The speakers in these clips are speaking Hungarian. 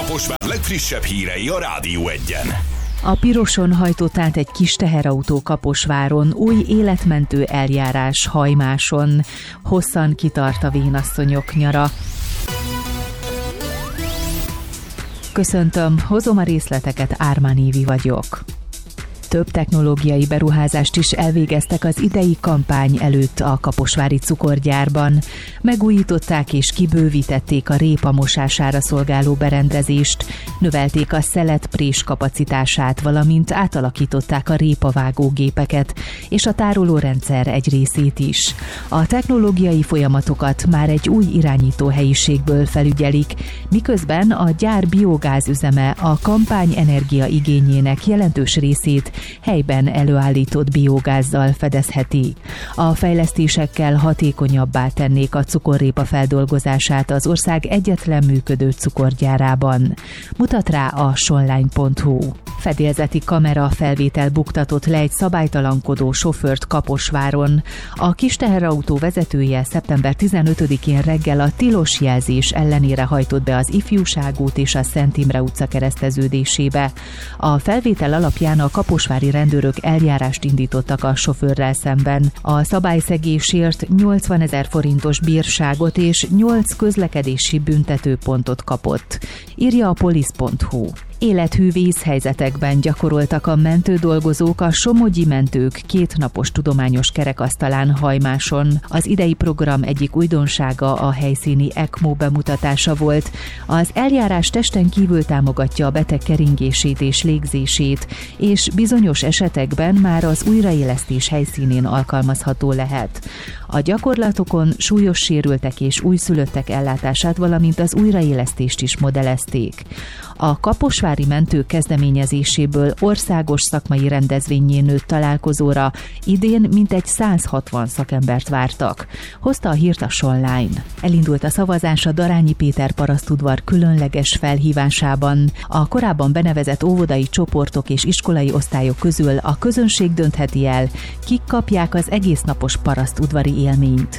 Kaposvár legfrissebb hírei a Rádió Egyen. A piroson hajtott át egy kis teherautó Kaposváron, új életmentő eljárás Hajmáson. Hosszan kitart a vénasszonyok nyara. Köszöntöm, hozom a részleteket, Ármán Évi vagyok. Több technológiai beruházást is elvégeztek az idei kampány előtt a kaposvári cukorgyárban. Megújították és kibővítették a répa mosására szolgáló berendezést, növelték a szeletprés kapacitását, valamint átalakították a répavágógépeket és a tárolórendszer egy részét is. A technológiai folyamatokat már egy új irányító helyiségből felügyelik, miközben a gyár biogázüzeme a kampány energiaigényének jelentős részét helyben előállított biogázzal fedezheti. A fejlesztésekkel hatékonyabbá tennék a cukorrépa feldolgozását az ország egyetlen működő cukorgyárában. Mutat rá a sonline.hu. Fedélzeti kamera felvétel buktatott le egy szabálytalankodó sofőrt Kaposváron. A kis teherautó vezetője szeptember 15-én reggel a tilos jelzés ellenére hajtott be az Ifjúságút és a Szent Imre utca kereszteződésébe. A felvétel alapján a kaposvári rendőrök eljárást indítottak a sofőrrel szemben. A szabályszegésért 80 000 forintos bírságot és 8 közlekedési büntetőpontot kapott, írja a polisz.hu. Élethű vészhelyzetekben gyakoroltak a mentődolgozók a somogyi mentők 2 napos tudományos kerekasztalán Hajmáson. Az idei program egyik újdonsága a helyszíni ECMO bemutatása volt. Az eljárás testen kívül támogatja a beteg keringését és légzését, és bizonyos esetekben már az újraélesztés helyszínén alkalmazható lehet. A gyakorlatokon súlyos sérültek és újszülöttek ellátását, valamint az újraélesztést is modellezték. A kaposvári mentők kezdeményezéséből országos szakmai rendezvényén nőtt találkozóra idén mintegy 160 szakembert vártak, hozta a hírt a Sonline. Elindult a szavazás a Darányi Péter parasztudvar különleges felhívásában. A korábban benevezett óvodai csoportok és iskolai osztályok közül a közönség döntheti el, kik kapják az egésznapos parasztudvari élményt.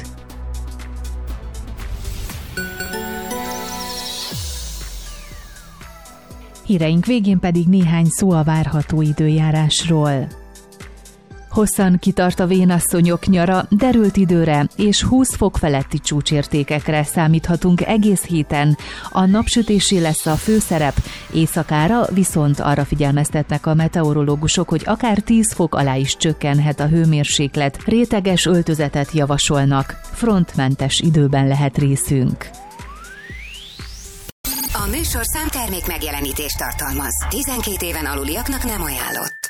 Híreink végén pedig néhány szó a várható időjárásról. Hosszan kitart a vénasszonyok nyara, derült időre és 20 fok feletti csúcsértékekre számíthatunk egész héten. A napsütésé lesz a főszerep, éjszakára viszont arra figyelmeztetnek a meteorológusok, hogy akár 10 fok alá is csökkenhet a hőmérséklet, réteges öltözetet javasolnak, frontmentes időben lehet részünk. A műsorszám termék megjelenítést tartalmaz. 12 éven aluliaknak nem ajánlott.